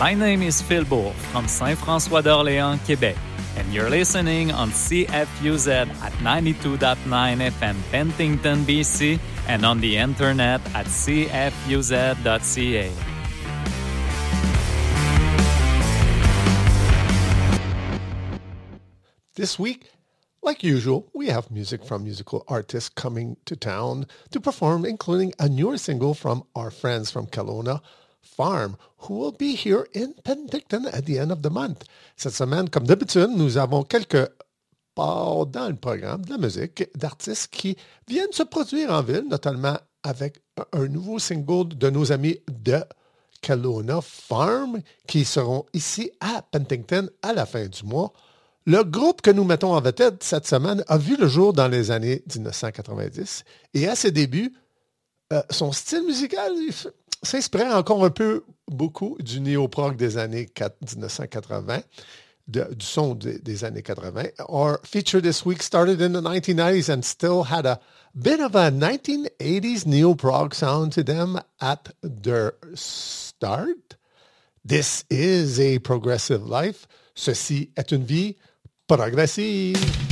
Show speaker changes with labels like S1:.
S1: My name is Phil Bourg from Saint-François d'Orléans, Quebec, and you're listening on CFUZ at 92.9 FM Penticton, BC, and on the internet at cfuz.ca.
S2: This week, like usual, we have music from musical artists coming to town to perform, including a newer single from our friends from Kelowna, Farm, who will be here in Penticton at the end of the month. Cette semaine, comme d'habitude, nous avons quelques parts dans le programme de la musique d'artistes qui viennent se produire en ville, notamment avec un nouveau single de nos amis de Kelowna, Farm, qui seront ici à Penticton à la fin du mois. Le groupe que nous mettons en vedette cette semaine a vu le jour dans les années 1990 et à ses débuts, son style musical s'inspirait encore un peu beaucoup du néo-prog des années 1980, du son des années 80. Our feature this week started in the 1990s and still had a bit of a 1980s neo-prog sound to them at their start. This is a progressive life. Ceci est une vie progressive.